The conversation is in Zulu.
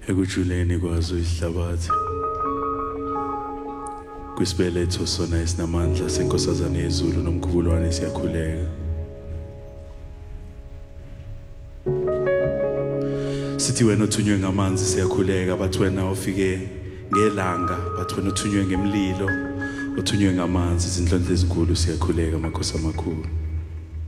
ekujuleni kwazo ihlabathi kwisibeletho sona esinamandla senkosazane yezulu nomkhubulwane siyakhuleka sithi wena othunywe ngamanzi siyakhuleka bathi wena ofike ngelanga bathi wena othunywe ngemlilo othunywe ngamanzi izindlondlo ezinkulu siyakhuleka amakhosi amakhulu